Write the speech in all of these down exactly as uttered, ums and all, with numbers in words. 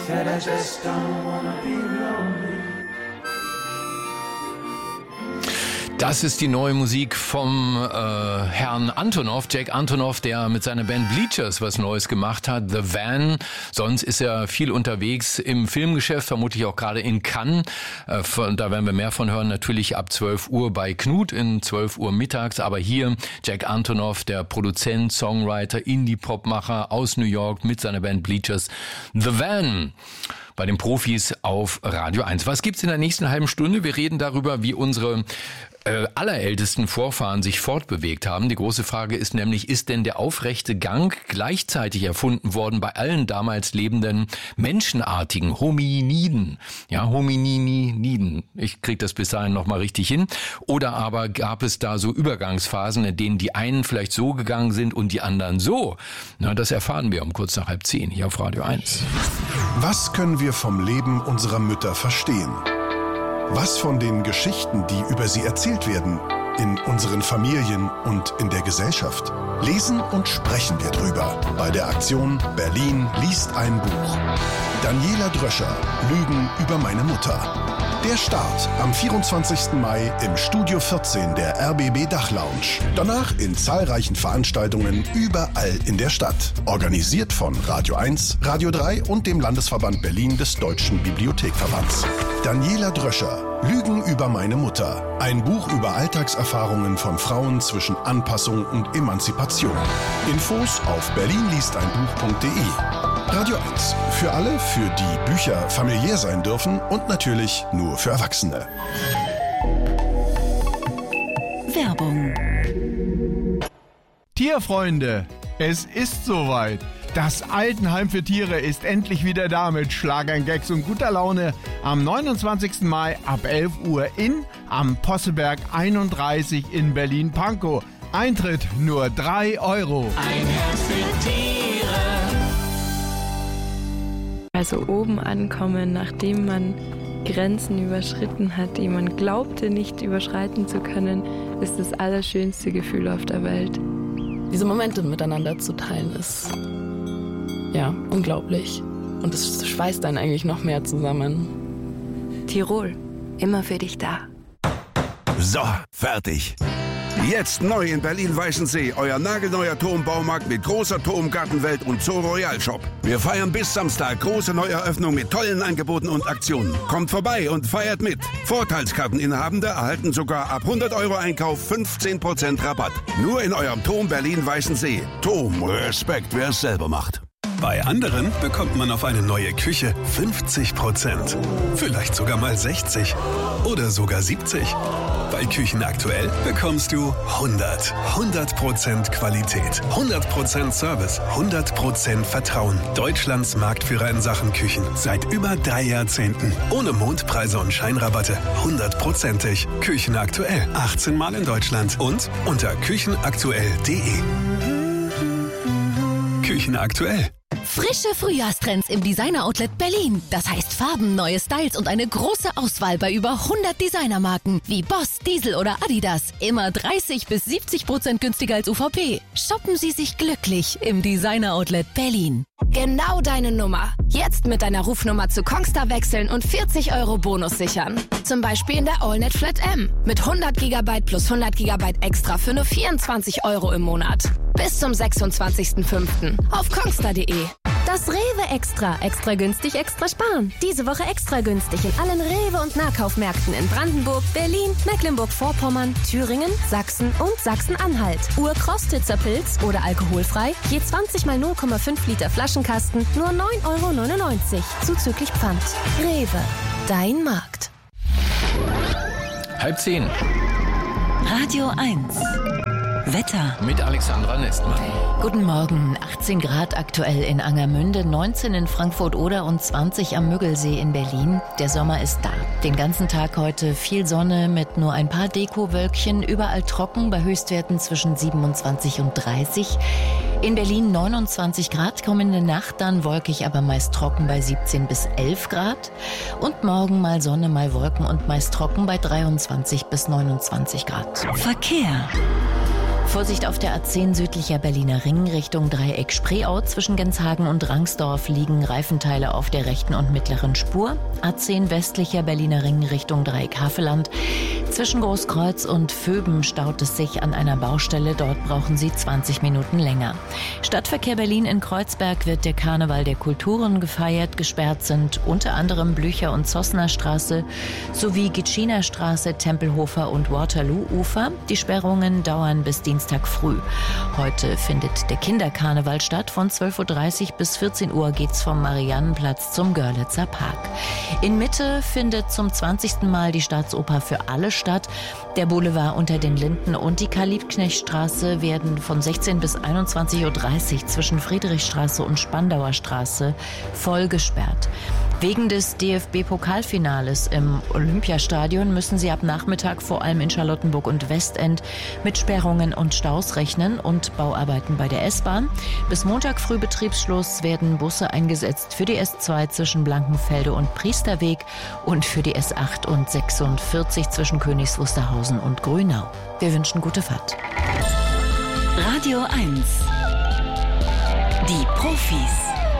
Said I just don't wanna be lonely. Das ist die neue Musik vom äh, Herrn Antonoff, Jack Antonoff, der mit seiner Band Bleachers was Neues gemacht hat, The Van. Sonst ist er viel unterwegs im Filmgeschäft, vermutlich auch gerade in Cannes. Äh, von, da werden wir mehr von hören, natürlich ab zwölf Uhr bei Knut, in zwölf Uhr mittags. Aber hier Jack Antonoff, der Produzent, Songwriter, Indie-Pop-Macher aus New York mit seiner Band Bleachers, The Van. Bei den Profis auf Radio eins. Was gibt's in der nächsten halben Stunde? Wir reden darüber, wie unsere äh, allerältesten Vorfahren sich fortbewegt haben. Die große Frage ist nämlich, ist denn der aufrechte Gang gleichzeitig erfunden worden bei allen damals lebenden menschenartigen Hominiden? Ja, Homininiden. Ich krieg das bis dahin nochmal richtig hin. Oder aber gab es da so Übergangsphasen, in denen die einen vielleicht so gegangen sind und die anderen so? Na, das erfahren wir um kurz nach halb zehn hier auf Radio eins. Was können wir vom Leben unserer Mütter verstehen? Was von den Geschichten, die über sie erzählt werden, in unseren Familien und in der Gesellschaft? Lesen und sprechen wir drüber bei der Aktion Berlin liest ein Buch. Daniela Dröscher, Lügen über meine Mutter. Der Start am vierundzwanzigsten Mai im Studio vierzehn der R B B Dachlounge. Danach in zahlreichen Veranstaltungen überall in der Stadt. Organisiert von Radio eins, Radio drei und dem Landesverband Berlin des Deutschen Bibliothekverbands. Daniela Dröscher, Lügen über meine Mutter. Ein Buch über Alltagserfahrungen von Frauen zwischen Anpassung und Emanzipation. Infos auf berlin liest ein buch punkt de. Radio eins. Für alle, für die Bücher familiär sein dürfen und natürlich nur für Erwachsene. Werbung. Tierfreunde, es ist soweit. Das Altenheim für Tiere ist endlich wieder da mit Schlagern, Gags und guter Laune am neunundzwanzigsten Mai ab elf Uhr in am Posselberg einunddreißig in Berlin-Pankow. Eintritt nur drei Euro. Ein Herz für Tiere. Also oben ankommen, nachdem man Grenzen überschritten hat, die man glaubte nicht überschreiten zu können, ist das allerschönste Gefühl auf der Welt. Diese Momente miteinander zu teilen ist ja unglaublich. Und es schweißt einen eigentlich noch mehr zusammen. Tirol, immer für dich da. So, fertig. Jetzt neu in Berlin-Weißensee, euer nagelneuer Turmbaumarkt mit großer Turmgartenwelt und Zoo Royal Shop. Wir feiern bis Samstag große Neueröffnung mit tollen Angeboten und Aktionen. Kommt vorbei und feiert mit. Vorteilskarteninhabende erhalten sogar ab hundert Euro Einkauf fünfzehn Prozent Rabatt. Nur in eurem Turm Berlin-Weißensee. Turm, Respekt, wer es selber macht. Bei anderen bekommt man auf eine neue Küche fünfzig Prozent. Vielleicht sogar mal sechzig oder sogar siebzig. Bei Küchen aktuell bekommst du hundert. hundert Prozent Qualität, hundert Prozent Service, hundert Prozent Vertrauen. Deutschlands Marktführer in Sachen Küchen seit über drei Jahrzehnten. Ohne Mondpreise und Scheinrabatte. hundertprozentig. Küchen aktuell. achtzehn Mal in Deutschland und unter küchenaktuell punkt de. Küchen aktuell. Frische Frühjahrstrends im Designer-Outlet Berlin. Das heißt Farben, neue Styles und eine große Auswahl bei über hundert Designermarken wie Boss, Diesel oder Adidas. Immer dreißig bis siebzig Prozent günstiger als U V P. Shoppen Sie sich glücklich im Designer-Outlet Berlin. Genau deine Nummer. Jetzt mit deiner Rufnummer zu Kongstar wechseln und vierzig Euro Bonus sichern. Zum Beispiel in der AllNet Flat M. Mit hundert Gigabyte plus hundert Gigabyte extra für nur vierundzwanzig Euro im Monat. Bis zum sechsundzwanzigsten fünften auf kongstar punkt de. Das Rewe Extra. Extra günstig, extra sparen. Diese Woche extra günstig in allen Rewe- und Nahkaufmärkten in Brandenburg, Berlin, Mecklenburg-Vorpommern, Thüringen, Sachsen und Sachsen-Anhalt. Urkostitzer Pilz oder alkoholfrei, je zwanzig mal null Komma fünf Liter Flaschenkasten, nur neun Euro neunundneunzig. Zuzüglich Pfand. Rewe. Dein Markt. Halb zehn. Radio eins. Wetter. Mit Alexandra Nestmann. Guten Morgen. achtzehn Grad aktuell in Angermünde, neunzehn in Frankfurt-Oder und zwanzig am Müggelsee in Berlin. Der Sommer ist da. Den ganzen Tag heute viel Sonne mit nur ein paar Dekowölkchen. Überall trocken bei Höchstwerten zwischen siebenundzwanzig und dreißig. In Berlin neunundzwanzig Grad, kommende Nacht dann wolkig, aber meist trocken bei siebzehn bis elf Grad. Und morgen mal Sonne, mal Wolken und meist trocken bei dreiundzwanzig bis neunundzwanzig Grad. Verkehr. Vorsicht auf der A zehn südlicher Berliner Ring Richtung Dreieck Spreeau. Zwischen Genshagen und Rangsdorf liegen Reifenteile auf der rechten und mittleren Spur. A zehn westlicher Berliner Ring Richtung Dreieck Havelland. Zwischen Großkreuz und Vöben staut es sich an einer Baustelle. Dort brauchen Sie zwanzig Minuten länger. Stadtverkehr Berlin in Kreuzberg wird der Karneval der Kulturen gefeiert. Gesperrt sind unter anderem Blücher- und Zossner Straße sowie Gitschiner Straße, Tempelhofer und Waterloo-Ufer. Die Sperrungen dauern bis Dienstag früh. Heute findet der Kinderkarneval statt. Von zwölf Uhr dreißig bis vierzehn Uhr geht's vom Mariannenplatz zum Görlitzer Park. In Mitte findet zum zwanzigsten Mal die Staatsoper für alle statt. Der Boulevard unter den Linden und die Karl-Liebknecht-Straße werden von sechzehn bis einundzwanzig Uhr dreißig zwischen Friedrichstraße und Spandauer Straße voll gesperrt. Wegen des D F B-Pokalfinales im Olympiastadion müssen sie ab Nachmittag vor allem in Charlottenburg und Westend mit Sperrungen und Staus rechnen und Bauarbeiten bei der S-Bahn. Bis Montag früh Betriebsschluss werden Busse eingesetzt für die S zwei zwischen Blankenfelde und Priesterweg und für die S acht und sechsundvierzig zwischen Königs Wusterhausen und Grünau. Wir wünschen gute Fahrt. Radio eins. Die Profis.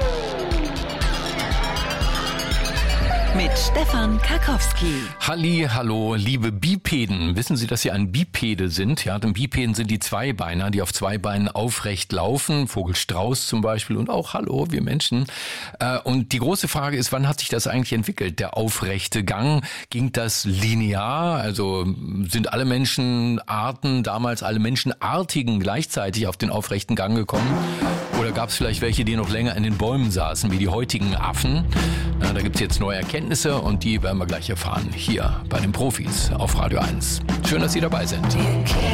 Mit Stefan Karkowski. Halli, hallo, liebe Bipeden. Wissen Sie, dass Sie ein Bipede sind? Ja, denn Bipeden sind die Zweibeiner, die auf zwei Beinen aufrecht laufen. Vogel Strauß zum Beispiel und auch, hallo, wir Menschen. Und die große Frage ist, wann hat sich das eigentlich entwickelt? Der aufrechte Gang, ging das linear? Also sind alle Menschenarten, damals alle Menschenartigen gleichzeitig auf den aufrechten Gang gekommen? Oder gab es vielleicht welche, die noch länger in den Bäumen saßen, wie die heutigen Affen? Na, da gibt es jetzt neue Erkenntnisse und die werden wir gleich erfahren, hier bei den Profis auf Radio eins. Schön, dass Sie dabei sind.